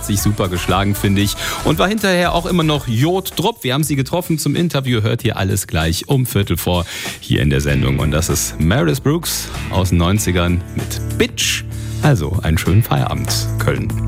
hat sich super geschlagen, finde ich. Und war hinterher auch immer noch Jod-Drupp. Wir haben sie getroffen zum Interview. Hört ihr alles gleich um 3:15 hier in der Sendung. Und das ist Meredith Brooks aus den 90ern mit Bitch. Also einen schönen Feierabend, Köln.